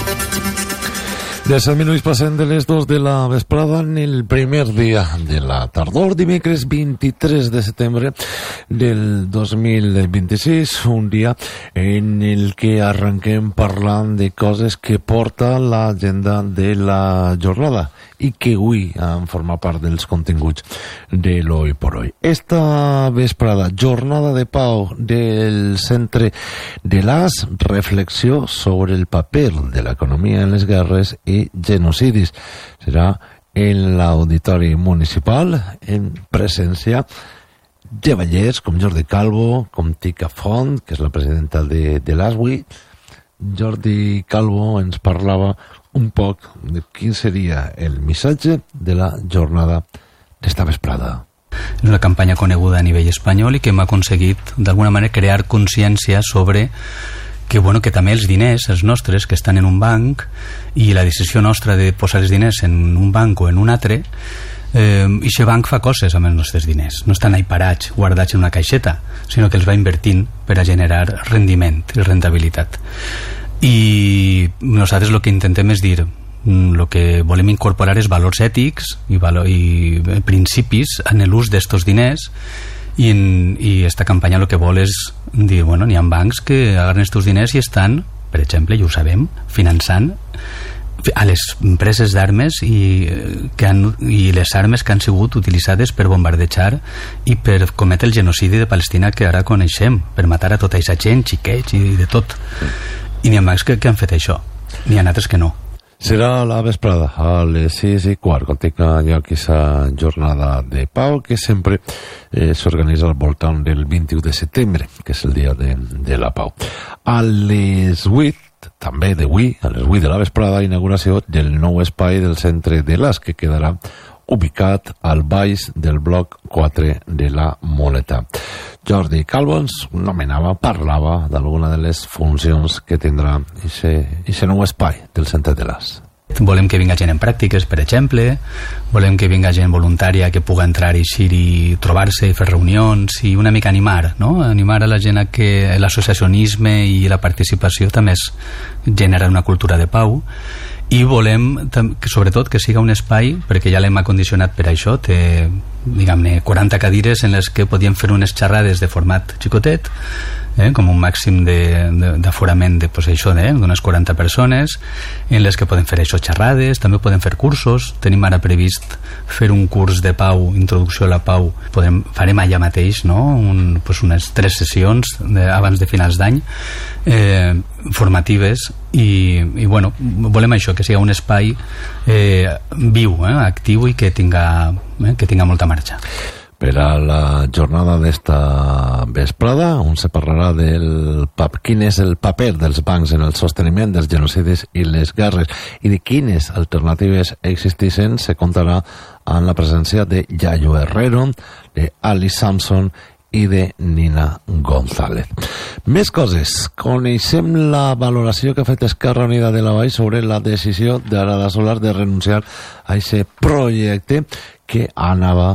17 minuts passen de les 2 de la vesprada en el primer dia de la tardor, dimecres 23 de setembre del 2026, un dia en el que arrenquem parlant de coses que porta l'agenda de la jornada i que avui han format part dels continguts de l'Hoy por Hoy. Esta vesprada, jornada de pau del centre de l'AS, reflexió sobre el paper de l'economia en les guerres i genocidis. Serà en l'Auditori Municipal, en presència de ballers com Jordi Calvo, com Tica Font, que és la presidenta de l'ASWI. Jordi Calvo ens parlava un poc de quin seria el missatge de la jornada d'esta vesprada. És una campanya coneguda a nivell espanyol i que hem aconseguit d'alguna manera crear consciència sobre que, bueno, que també els diners, els nostres, que estan en un banc, i la decisió nostra de posar els diners en un banc o en un altre, i aquest banc fa coses amb els nostres diners. No estan ahí parats, guardats en una caixeta, sinó que els va invertint per a generar rendiment i rentabilitat. I nosaltres el que intentem és dir, el que volem incorporar és valors ètics i principis en l'ús d'estos diners, i esta campanya el que vol és dir, bueno, n'hi ha bancs que agarren estos diners i estan, per exemple, i ho sabem, finançant a les empreses d'armes i les armes que han sigut utilitzades per bombardejar i per cometre el genocidi de Palestina que ara coneixem, per matar a tota aquesta gent, xiquets i de tot. I n'hi ha bancs que han fet això, n'hi ha altres que no. Serà la vesprada a les 6:15 quan tinga lloc aquesta jornada de pau que sempre s'organitza al voltant del 21 de setembre, que és el dia de la pau. A les 8, també d'avui, a les 8 de la vesprada, inauguració del nou espai del centre de l'AS, que quedarà ubicat al baix del bloc 4 de la Moleta. Jordi Calvo ens nomenava, parlava d'alguna de les funcions que tindrà aquest nou espai del centre de l'AS. Volem que vinga gent en pràctiques, per exemple, volem que vinga gent voluntària que puga entrar i eixir i trobar-se i fer reunions i una mica animar, no? Animar a la gent a que l'associacionisme i la participació també es genera una cultura de pau. I volem, sobretot, que siga un espai, perquè ja l'hem acondicionat per això, té, diguem-ne, 40 cadires en les que podíem fer unes xerrades de format xicotet, com un màxim d'aforament d'unes 40 persones, en les que podem fer això, xerrades, també podem fer cursos. Tenim ara previst fer un curs de pau, introducció a la pau, farem allà mateix, no? Unes 3 sessions abans de finals d'any, formatives, i bueno, volem això, que sigui un espai viu, actiu i que tinga molta marxa. Per a la jornada d'esta vesprada, on se parlarà quin és el paper dels bancs en el sosteniment dels genocidis i les guerres i de quines alternatives existissin, se contarà amb la presència de Yayo Herrero, de Ali Samson i de Nina González. Més coses. Coneixem la valoració que ha fet Esquerra Unida de la Vall sobre la decisió d'Arada Solar de renunciar a aquest projecte que anava